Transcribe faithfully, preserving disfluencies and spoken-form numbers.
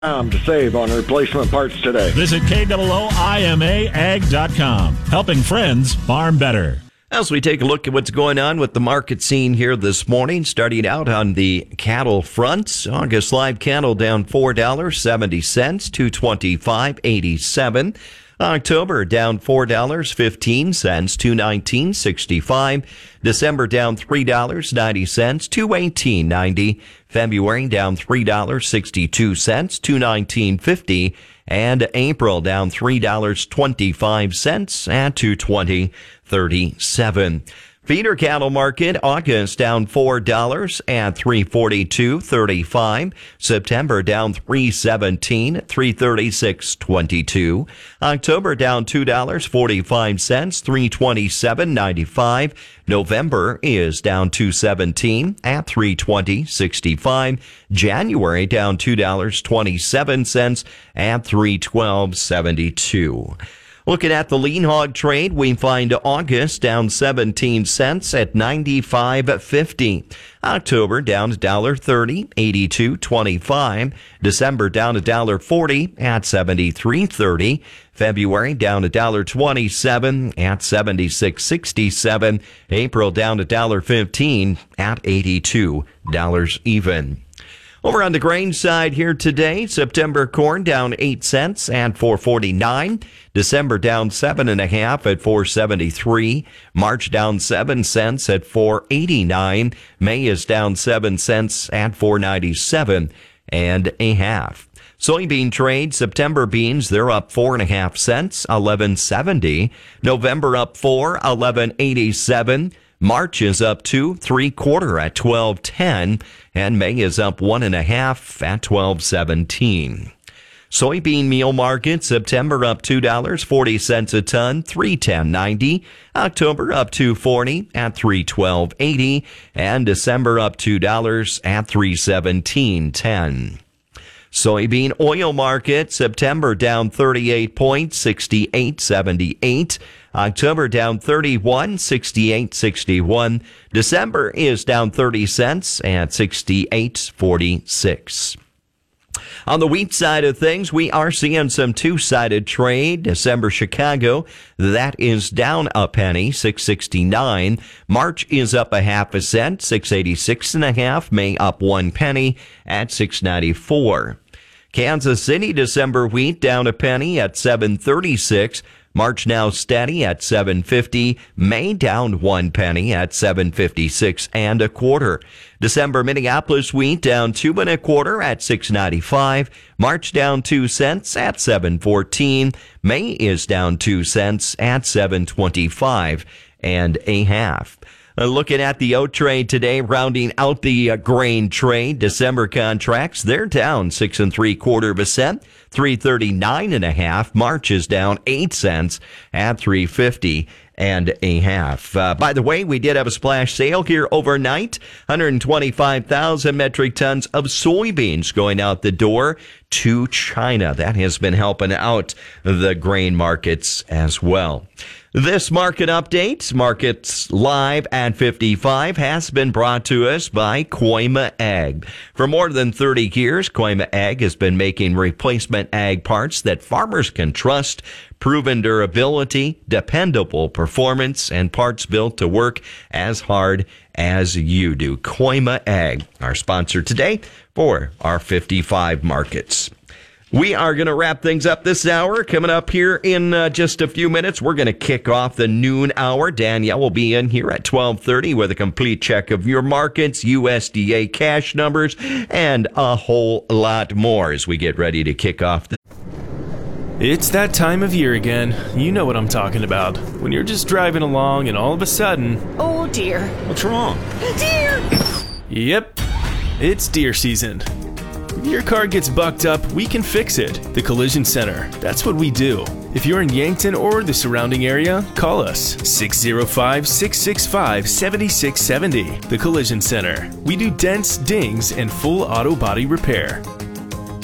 To save on replacement parts today. Visit K O O I M A ag dot com, helping friends farm better. As we take a look at what's going on with the market scene here this morning, starting out on the cattle front, August live cattle down four dollars and seventy cents, two twenty-five eighty-seven. October down four dollars and fifteen cents, two nineteen sixty-five. December down three dollars and ninety cents, two eighteen ninety. February down three dollars and sixty-two cents, two nineteen fifty. And April down three dollars and twenty-five cents at two twenty thirty-seven. Feeder cattle market, August down four dollars at three forty-two thirty-five. September down three seventeen, three thirty-six twenty-two. October down two dollars and forty-five cents, three twenty-seven ninety-five. November is down two seventeen at three twenty sixty-five. January down two dollars and twenty-seven cents at three twelve seventy-two. Looking at the lean hog trade, we find August down seventeen cents at ninety-five fifty. October down one dollar thirty, eighty-two twenty-five. December down one dollar forty at seventy-three thirty. February down one dollar twenty-seven at seventy-six sixty-seven. April down one dollar fifteen at eighty-two dollars even. Over on the grain side here today, September corn down eight cents at four forty-nine. December down seven and a half at four seventy-three. March down seven cents at four eighty-nine. May is down seven cents at four ninety-seven and a half. Soybean trade, September beans, they're up four and a half cents, eleven seventy. November up four, eleven eighty-seven. March is up two, three quarter at twelve ten, and May is up one and a half at twelve seventeen. Soybean meal market, September up two dollars and forty cents a ton, three ten ninety. October up two forty at three twelve eighty, and December up two dollars at three seventeen ten. Soybean oil market, September down thirty-eight points, sixty-eight seventy-eight. October down thirty-one, sixty-eight sixty-one. December is down thirty cents at sixty-eight forty-six. On the wheat side of things, we are seeing some two-sided trade. December Chicago, that is down a penny, six sixty-nine. March is up a half a cent, six eighty-six and a half. May up one penny at six ninety-four. Kansas City December wheat down a penny at seven thirty-six. March now steady at seven fifty. May down one penny at seven fifty-six and a quarter. December Minneapolis wheat down two and a quarter at six ninety-five. March down two cents at seven fourteen. May is down two cents at seven twenty-five and a half. Uh, looking at the oat trade today, rounding out the uh, grain trade, December contracts, they're down six and three quarter of a cent, three thirty-nine and a half. March is down eight cents at three fifty and a half. Uh, by the way, we did have a splash sale here overnight. one hundred twenty-five thousand metric tons of soybeans going out the door to China. That has been helping out the grain markets as well. This market update, Markets Live at fifty-five, has been brought to us by Koima Ag. For more than thirty years, Koima Ag has been making replacement ag parts that farmers can trust, proven durability, dependable performance, and parts built to work as hard as you do. Koima Ag, our sponsor today for our fifty-five markets. We are going to wrap things up this hour. Coming up here in uh, just a few minutes, we're going to kick off the noon hour. Danielle will be in here at twelve thirty with a complete check of your markets, U S D A cash numbers, and a whole lot more as we get ready to kick off the It's that time of year again. You know what I'm talking about. When you're just driving along and all of a sudden... Oh, dear. What's wrong? Deer! Yep, it's deer season. If your car gets bucked up, we can fix it. The Collision Center. That's what we do. If you're in Yankton or the surrounding area, call us six oh five, six six five, seven six seven oh. The Collision Center. We do dents, dings, and full auto body repair.